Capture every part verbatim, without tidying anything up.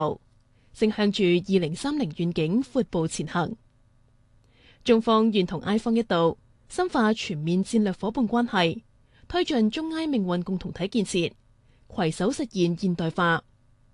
正向住二零三零願景闊步前行。中方願同埃方一道深化全面戰略夥伴關係，推進中埃命運共同體建設，攜手實現現代化。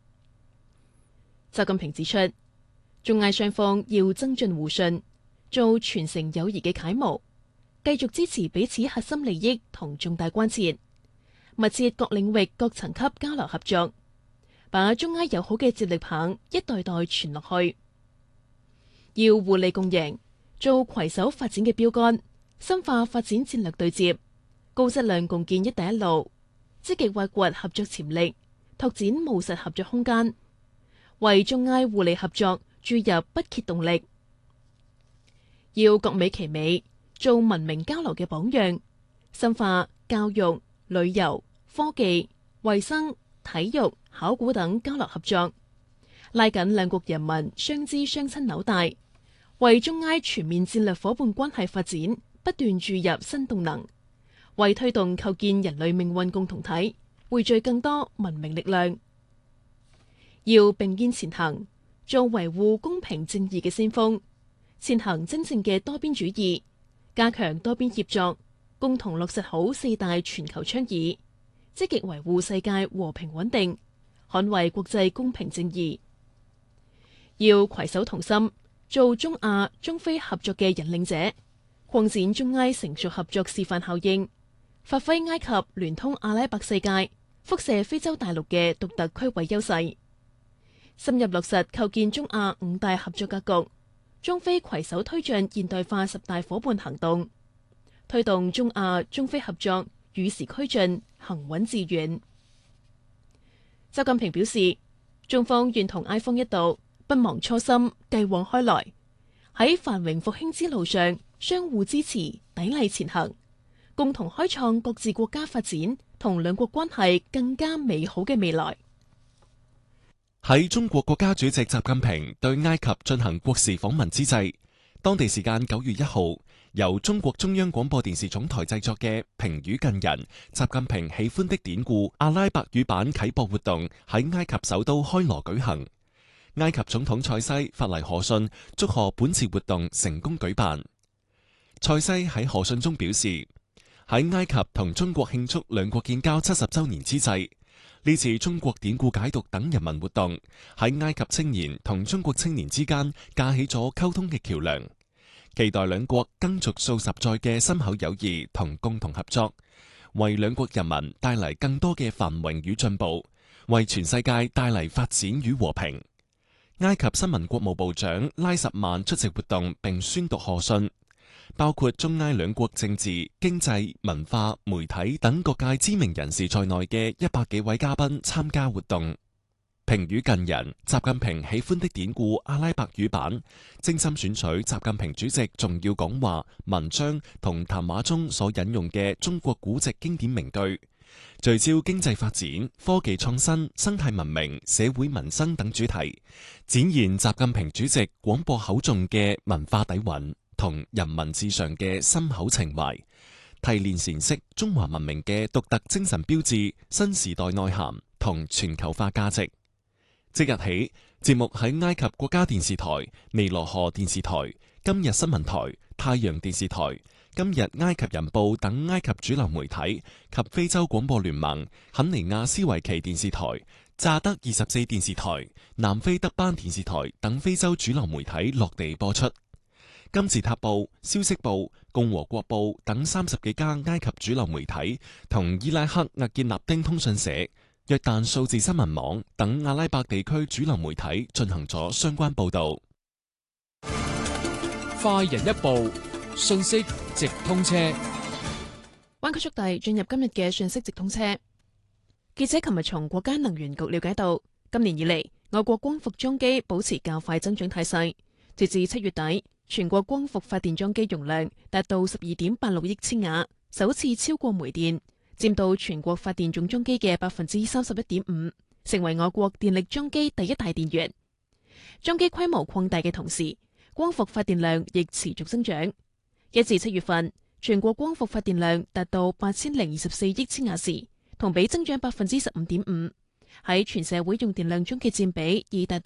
習近平指出，中埃雙方要增進互信，做傳承友誼嘅楷模，繼續支持彼此核心利益同重大關切，密切各領域各層級交流合作，把中埃友好嘅接力棒一代代傳落去。要互利共贏，做攜手發展嘅標杆，深化發展戰略對接，高質量共建一帶一路，積極挖掘合作潛力，拓展務實合作空間，為中埃互利合作注入不竭動力。要各美其美，做文明交流嘅榜樣，深化教育、旅遊、科技、衛生、體育、考古等交流合作，拉緊兩國人民相知相親紐帶，為中埃全面戰略夥伴關係發展不斷注入新動能，為推動構建人類命運共同體匯聚更多文明力量。要並肩前行，做維護公平正義嘅先鋒，前行真正嘅多邊主義，加強多邊協作，共同落實好四大全球倡議，積極維護世界和平穩定，捍衛國際公平正義。要攜手同心，做中亞、中非合作嘅引領者，擴展中埃成熟合作示範效應，發揮埃及聯通阿拉伯世界、輻射非洲大陸嘅獨特區位優勢，深入落實構建中亞五大合作格局，中非攜手推進現代化十大夥伴行動，推動中亞、中非合作與時俱進、行穩致遠。習近平表示，中方願同埃方一道，不忘初心，繼往開來，喺繁榮復興之路上相互支持、砥礪前行，共同開創各自國家發展同兩國關係更加美好嘅未來。 喺中國國家主席習近平對埃及進行國事訪問之際，當地時間九月一號，由中國中央廣播電視總台製作嘅評語近人習近平喜歡的典故阿拉伯語版啟播活動喺埃及首都開羅舉行。埃及總統塞西發嚟賀信，祝賀本次活動成功舉辦。塞西喺賀信中表示，喺埃及同中國慶祝兩國建交七十周年之際，呢次中國典故解讀等人民活動喺埃及青年同中國青年之間架起咗溝通嘅橋樑，期待兩國更續數十載嘅深厚友誼同共同合作，為兩國人民帶嚟更多嘅繁榮與進步，為全世界帶嚟發展與和平。埃及新聞國務部長拉什曼出席活動並宣讀賀信，包括中埃兩國政治、經濟、文化、媒體等各界知名人士在內嘅一百幾位嘉賓參加活動。評語近人習近平喜歡的典故阿拉伯語版，精心選取習近平主席重要講話、文章同談話中所引用嘅中國古籍經典名句，聚焦經濟發展、科技創新、生態文明、社會民生等主題，展現習近平主席廣博厚重嘅文化底蘊同人民至上嘅深厚情懷，提煉闡釋中華文明嘅獨特精神標誌、新時代內涵同全球化價值。即日起，節目喺埃及國家電視台、尼羅河電視台、今日新聞台、太陽電視台、今日埃及人報等埃及主流媒體及非洲廣播聯盟、肯尼亞斯維奇電視台、乍得二十四電視台、南非德班電視台等非洲主流媒體落地播出。金字塔報、消息報、共和國報等三十幾家埃及主流媒體同伊拉克厄傑納丁通訊社、約旦數字新聞網等阿拉伯地區主流媒體進行咗相關報道。 快人一步，信息直通車。 灣區速遞進入今日嘅信息直通車。記者琴日從國家能源局了解到，今年以嚟，我國光伏裝機保持較快增長態勢。截至七月底，全國光伏發電裝機容量達到十二點八六億千瓦，首次超過煤電，佔到全國發電總裝機嘅百分之三十一點五，成為我國電力裝機第一大電源。裝機規模擴大嘅同時，光伏發電量亦持續增長。一至七月份，全國光伏發電量達到八千零二十四億千瓦時，同比增長百分之十五點五， 喺全社會用電量中嘅佔比已達